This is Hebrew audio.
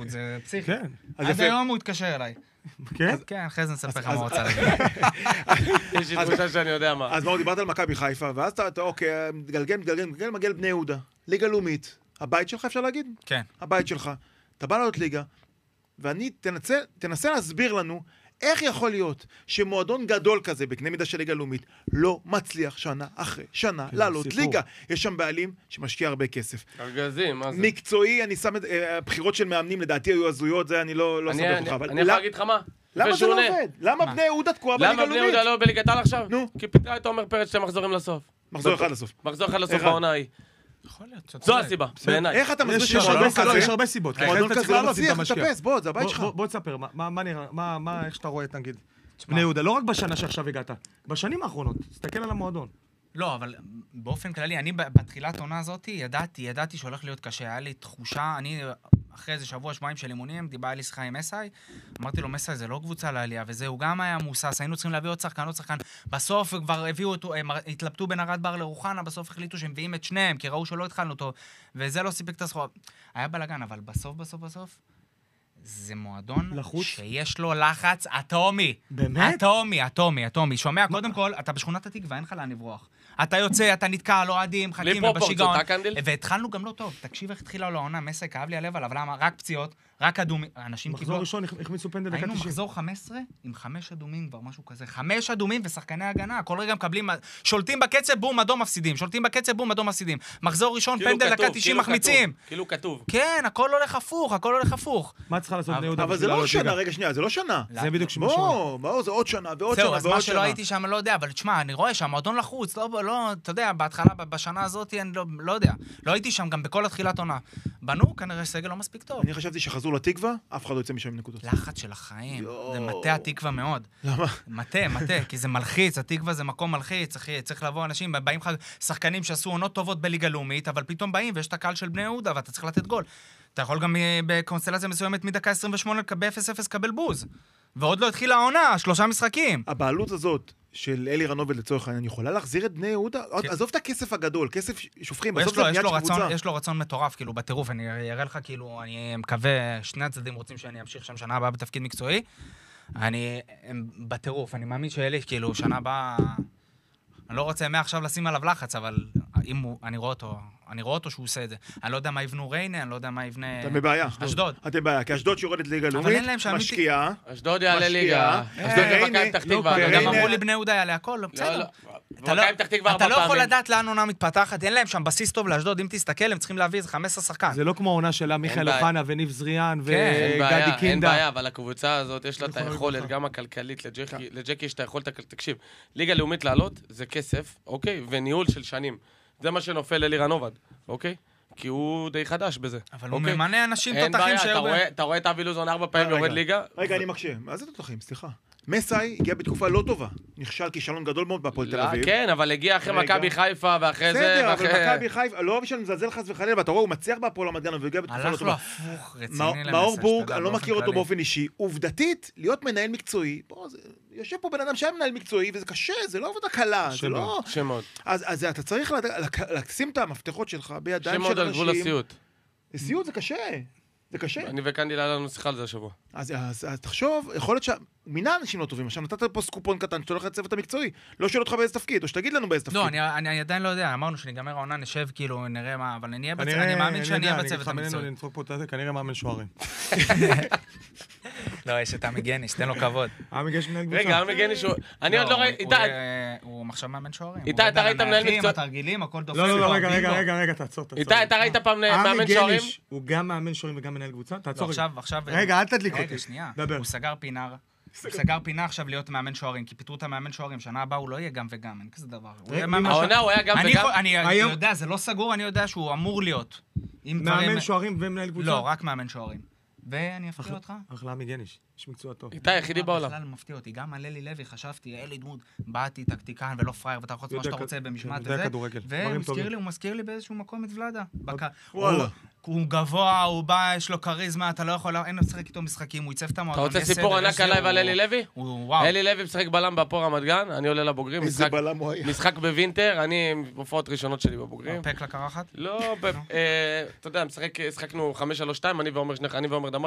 ברצינות, זה פסיכי. עד היום הוא התקשר אליי. כן? כן, אחרי זה נספר לך מה רוצה להגיד. יש לי תחושה שאני יודע מה. אז מאוד דיברת על מכבי חיפה, ואז אתה, אוקיי, מתגלגל, מגיע לבני יהודה. ליגה לאומית. הבית שלך, אפשר להגיד? כן. הבית שלך. אתה בא לעלות ליגה, ואני, תנסה להסביר לנו איך יכול להיות שמועדון גדול כזה, בקנה מידה של ליגה לאומית, לא מצליח שנה אחרי שנה לעלות ליגה. יש שם בעלים שמשקיע הרבה כסף. ארגזים, מה זה? מקצועי, אני שם את הבחירות של מאמנים, לדעתי היו הזויות, זה אני לא סבב אותך. אני יכול להגיד לך מה? למה זה לא עובד? למה בני יהודה תקועה בליגה למה בני לאומית? יהודה לא בליגת העל עכשיו? נו. כי פיתרה את עומר פרץ 2 מחזורים לסוף. מחזור אחד לסוף. מחזור אחד לסוף בעונה ההיא. יכול להיות. זו הסיבה, בעיניי. איך אתה מסביר יש שמועדון כזה? יש הרבה סיבות. מועדון כזה לא מצליח לטפס, בוא, זה הבית שלך. בוא תספר, מה נראה, איך שאתה רואה, נגיד, בני יהודה, לא רק בשנה שעכשיו הגעת, בשנים האחרונות, תסתכל על המועדון. לא, אבל באופן כללי, אני בתחילת עונה הזאת ידעתי שהולך להיות קשה. היה לי תחושה, אני אחרי איזה שבוע-שבועיים של אימונים, דיבר לי שיחה עם מסאי, אמרתי לו, מסאי זה לא קבוצה לעלייה, וזה, הוא גם היה מוסס, היינו צריכים להביא עוד שחקן. בסוף כבר הביאו אותו, הם התלבטו בין ארד בר לרוחנה, בסוף החליטו שהם מביאים את שניהם, כי ראו שלא התחלנו אותו, וזה לא סיפק את הסחורה. היה בלגן, אבל בסוף, זה מועדון לחוץ? שיש לו לחץ אטומי. באמת? אטומי. שומע, קודם כל, אתה בשכונת התקווה, אין לך לאן לברוח. אתה יוצא, אתה נתקע, לא אוהדים, חכים, בשיגעון. והתחלנו גם לא טוב. תקשיב איך התחילה לו העונה, מסי, כאב לי הלב עליו, למה? רק פציעות, רק אדומים. אנשים קיבלו... מחזור ראשון, החמיצו פנדל דקה 90. היינו מחזור 15 עם 5 אדומים, כבר משהו כזה. 5 אדומים ושחקני הגנה. כל רגע מקבלים... שולטים בקצב, בום, אדום מפסידים. מחזור ראשון, פנדל דקה 90 מחמיצים. כאילו כתוב. כן, הכל הולך הפוך. מה צריכה לעשות בני יהודה? אבל זה לא שנה, רגע שנייה, זה לא שנה. זה בדיוק בוא, זה עוד שנה ועוד זהו, שנה אז ועוד מה שלא שנה. הייתי שם, לא יודע, אבל תשמע, אני רואה שהמועדון לחוץ, לא, אתה יודע, בהתחלה, בשנה הזאת, אני לא יודע. לא הייתי שם גם בכל התחילת עונה. בנו, כנראה סגל לא מספיק טוב. אני חשבתי שחזרו לתקווה, אף אחד לא יוצא משם עם נקודות. לחץ של החיים. זה מטה התקווה מאוד. למה? מטה, כי זה מלחיץ, התקווה זה מקום מלחיץ, צריך לבוא אנשים, באים לך שחקנים שעשו עונות טובות בליגה לאומית, אבל פתאום באים ויש את הקהל של בני יהודה, ואתה צריך לתת גול. אתה יכול גם בקונסטלציה מסוימת מדקה 28 ב-0-0 קבל בוז. ועוד לא התחילה העונה, 3 משחקים. הבעלות הזאת של אלי רנובל לצורך העניין, יכולה להחזיר את בני יהודה? עזוב את הכסף הגדול, כסף שופכים, בסוף זה בניית של קבוצה. יש לו רצון מטורף, כאילו, בטירוף, אני אראה לך, כאילו, אני מקווה, שני הצדדים רוצים שאני אמשיך שם שנה הבאה בתפקיד מקצועי. בטירוף, אני מאמין שאלי, כאילו, שנה הבאה, אני לא רוצה מעכשיו לשים עליו לחץ, אבל אני רואה אותו שהוא עושה את זה. אני לא יודע מה יבנו ריינה, אני לא יודע מה יבנה... אתם בבעיה. אשדוד. אתם בבעיה, כי אשדוד שיורדת ליגה לאומית, משקיעה. אשדוד יעלה ליגה. אשדוד ומכבי פתח תקווה. גם אמרו לי בני יהודה יעלה הכל, בסדר. אתה לא יכול לדעת לאן עונה מתפתחת, אין להם שם בסיס טוב לאשדוד, אם תסתכל, הם צריכים להביא איזה 15 שחקן. זה לא כמו העונה שלה מיכאל אוחנה וניב זריאן וגדי קינדה. אין בעיה, אבל הקבוצה הזאת יש לה את היכולת, גם הכלכלית, לג'קי יש את היכולת, תקשיב, ליגה לאומית לעלות זה כסף, אוקיי? וניהול של שנים. זה מה שנופל ללירן עובד, אוקיי? כי הוא די חדש בזה. אבל הוא ממנה אנשים אין תותחים בעיה, אתה רואה את אבי לוזון 4 פעמים יורד ליגה? רגע, אני מקשה. מה זה תותחים? סליחה. מסאי הגיע בתקופה לא טובה. נכשל כישלון גדול מאוד בהפועל תל אביב. כן, אבל הגיע אחרי מכבי חיפה ואחרי זה... בסדר, אבל מכבי חיפה, לא בשביל מזלזל חס וחלילה, ואתה רואה, הוא מצליח בהפועל רמת גן, והוא הגיע בתקופה לא טובה. הלך לו הפוך, רציני למסע. מאור בורג, אני לא מכיר אותו באופן אישי. עובדתית, להיות מנהל מקצועי, יושב פה בן אדם שהיה מנהל מקצועי, וזה קשה, זה לא עבודה קלה, זה לא... שמות. אז אתה צריך לשים את המפתחות שלך בידיים של שמות על גבול אנשים. הסיוט. סיוט זה קשה. זה קשה. אני וקנדיל היה לנו שיחה על זה השבוע. אז תחשוב, יכול להיות מינה אנשים לא טובים. עכשיו נתת פה סקופון קטן שאתה הולך לצוות המקצועי. לא שואל אותך באיזה תפקיד, או שתגיד לנו באיזה תפקיד. לא, אני עדיין לא יודע. אמרנו שנגמר העונה, נשב כאילו, נראה מה, אבל אני מאמין שאני אהיה בצוות המקצועי. אני נדפוק פה את זה, כנראה מאמן שוערים. לא, יש את עמי גניש, תן לו כבוד. עמי גניש מנהל קבוצה. רגע, עמי גניש אני עוד לא ראיתי... הוא עכשיו מאמן שוערים. איתי, אתה ראית מנהל מקצועי? התרגילים, הכל דופק. לא, רגע, תעצור. איתי, אתה ראית פעם מאמן שוערים? הוא גם מאמן שוערים וגם מנהל קבוצה? תעצור עכשיו... רגע, אל תדליק אותי. רגע, שנייה. הוא סגר פינה עכשיו להיות מאמן שוערים, כי פיתרו את המאמן שוערים, שנה הבאה הוא לא יהיה גם וגם, אין כזה דבר. העונה הוא היה גם וגם? אני יודע, זה לא סגור, אני יודע שהוא אמור להיות. מאמן שוערים ומנהל קבוצה? לא, רק מאמן שוערים. ואני אפתיע אותך? אחלה עמי גניש, יש מקצוע טוב. איתי, היחידי בעולם. בכלל מפתיע אותי, גם על אלי לוי חשבתי, אלי דמות, באתי טקטיקן ולא פרייר, ואתה יכול לעשות מה שאתה רוצה במשמעת הזה. והוא מזכיר לי באיזשהו מקום את ולדה. הוא גבוה, הוא בא, יש לו קריזמה, אתה לא יכול, אין לשחק איתו משחקים, הוא ייצב את המועדון. אתה רוצה סיפור ענק עליי ועל אלי לוי? אלי לוי משחק בלם בהפועל רמת גן, אני עולה לבוגרים, משחק בווינטר, אני בהופעות ראשונות שלי בבוגרים. פק לקרחת? לא, אתה יודע, שחקנו 5-3-2, אני ועומר